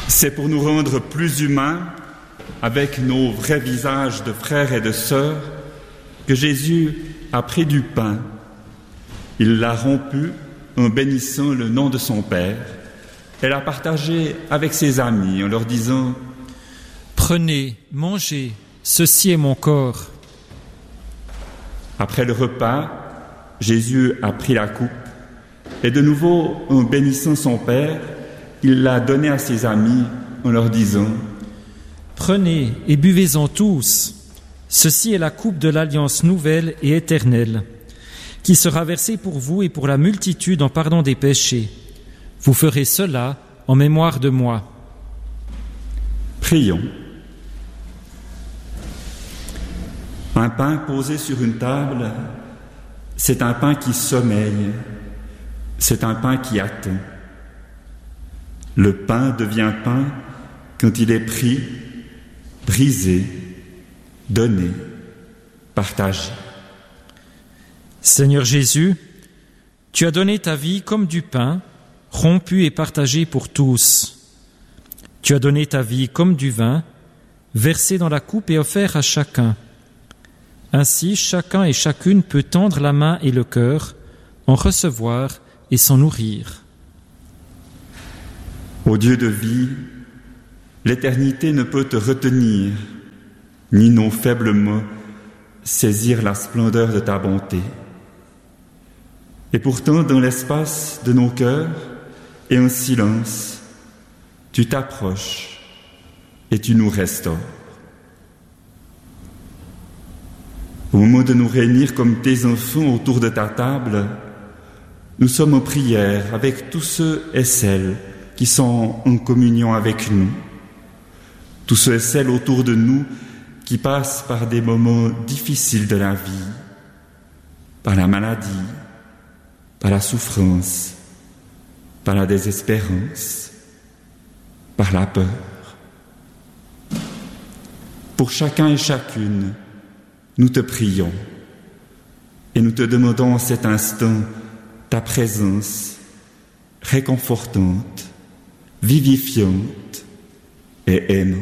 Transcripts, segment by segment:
C'est pour nous rendre plus humains, avec nos vrais visages de frères et de sœurs, que Jésus a pris du pain. Il l'a rompu en bénissant le nom de son Père et l'a partagé avec ses amis en leur disant « Prenez, mangez, ceci est mon corps. » Après le repas, Jésus a pris la coupe et de nouveau, en bénissant son Père, il l'a donnée à ses amis en leur disant « Prenez et buvez-en tous. Ceci est la coupe de l'alliance nouvelle et éternelle, qui sera versée pour vous et pour la multitude en pardon des péchés. Vous ferez cela en mémoire de moi. » Prions. Un pain posé sur une table, c'est un pain qui sommeille, c'est un pain qui attend. Le pain devient pain quand il est pris, brisé, donné, partagé. Seigneur Jésus, tu as donné ta vie comme du pain, rompu et partagé pour tous. Tu as donné ta vie comme du vin, versé dans la coupe et offert à chacun. Ainsi, chacun et chacune peut tendre la main et le cœur, en recevoir et s'en nourrir. Ô Dieu de vie, l'éternité ne peut te retenir, ni nos faibles mots saisir la splendeur de ta bonté. Et pourtant, dans l'espace de nos cœurs et en silence, tu t'approches et tu nous restaures. Au moment de nous réunir comme tes enfants autour de ta table, nous sommes en prière avec tous ceux et celles qui sont en communion avec nous, tous ceux et celles autour de nous qui passent par des moments difficiles de la vie, par la maladie, par la souffrance, par la désespérance, par la peur. Pour chacun et chacune, nous te prions et nous te demandons en cet instant ta présence réconfortante, vivifiante et aimante.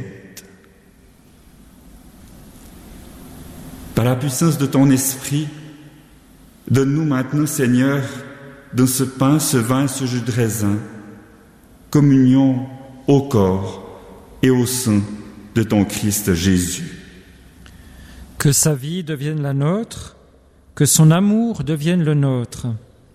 Par la puissance de ton esprit, donne-nous maintenant, Seigneur, dans ce pain, ce vin, ce jus de raisin, communion au corps et au sang de ton Christ Jésus. Que sa vie devienne la nôtre, que son amour devienne le nôtre.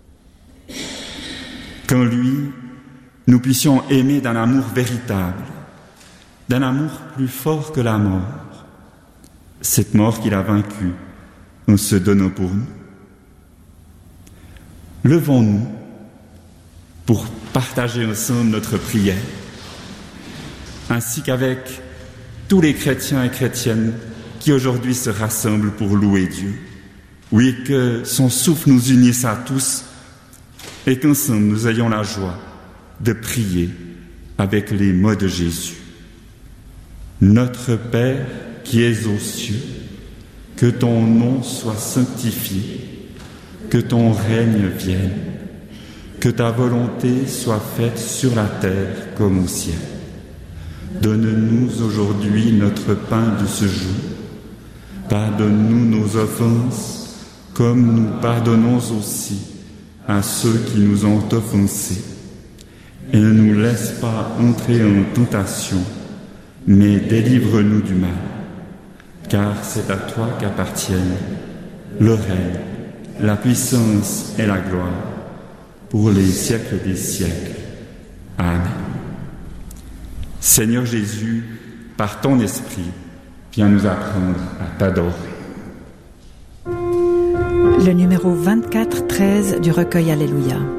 Qu'en lui, nous puissions aimer d'un amour véritable, d'un amour plus fort que la mort, cette mort qu'il a vaincue en se donnant pour nous. Levons-nous pour partager ensemble notre prière, ainsi qu'avec tous les chrétiens et chrétiennes qui aujourd'hui se rassemblent pour louer Dieu. Oui, que son souffle nous unisse à tous et qu'ensemble nous ayons la joie de prier avec les mots de Jésus. Notre Père qui es aux cieux, que ton nom soit sanctifié, que ton règne vienne, que ta volonté soit faite sur la terre comme au ciel. Donne-nous aujourd'hui notre pain de ce jour. Pardonne-nous nos offenses, comme nous pardonnons aussi à ceux qui nous ont offensés. Et ne nous laisse pas entrer en tentation, mais délivre-nous du mal. Car c'est à toi qu'appartiennent le règne, la puissance et la gloire, pour les siècles des siècles. Amen. Seigneur Jésus, par ton esprit, viens nous apprendre à t'adorer. Le numéro 24-13 du recueil Alléluia.